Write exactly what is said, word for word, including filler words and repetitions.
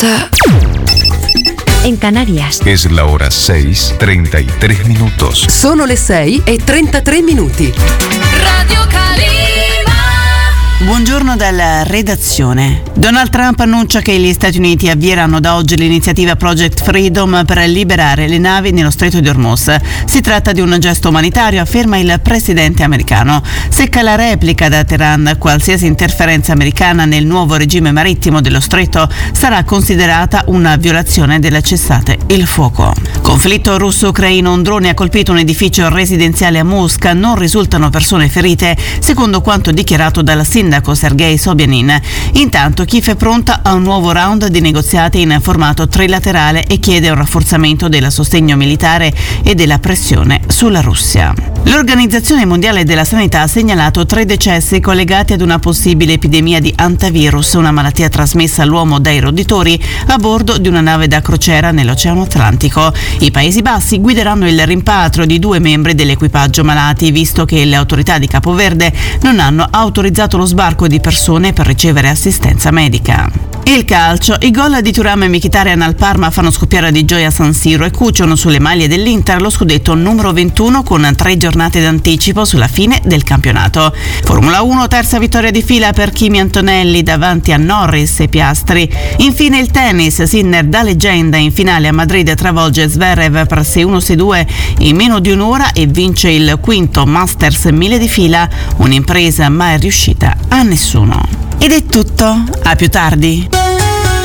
está. En Canarias. Es la hora seis, treinta y tres minutos. Sono le sei e trentatré minuti. Radio Calima. Buongiorno dalla redazione. Donald Trump annuncia che gli Stati Uniti avvieranno da oggi l'iniziativa Project Freedom per liberare le navi nello Stretto di Hormuz. Si tratta di un gesto umanitario, afferma il presidente americano. Secca la replica da Teheran: qualsiasi interferenza americana nel nuovo regime marittimo dello Stretto sarà considerata una violazione del cessate il fuoco. Conflitto russo-ucraino: un drone ha colpito un edificio residenziale a Mosca, non risultano persone ferite, secondo quanto dichiarato dal sindaco Sergei Sobyanin. Intanto Kiev è pronta a un nuovo round di negoziati in formato trilaterale e chiede un rafforzamento del sostegno militare e della pressione sulla Russia. L'Organizzazione Mondiale della Sanità ha segnalato tre decessi collegati ad una possibile epidemia di antivirus, una malattia trasmessa all'uomo dai roditori a bordo di una nave da crociera nell'Oceano Atlantico. I Paesi Bassi guideranno il rimpatrio di due membri dell'equipaggio malati, visto che le autorità di Capoverde non hanno autorizzato lo sbarco di persone per ricevere assistenza medica. Il calcio: i gol di Thuram e Mkhitaryan al Parma fanno scoppiare di gioia San Siro e cuciono sulle maglie dell'Inter lo scudetto numero ventuno con tre giornate d'anticipo sulla fine del campionato. Formula uno: terza vittoria di fila per Kimi Antonelli davanti a Norris e Piastri. Infine il tennis: Sinner da leggenda in finale a Madrid travolge Zverev per sei uno sei due in meno di un'ora e vince il quinto Masters mille di fila, un'impresa mai riuscita a nessuno. Ed è tutto, a più tardi.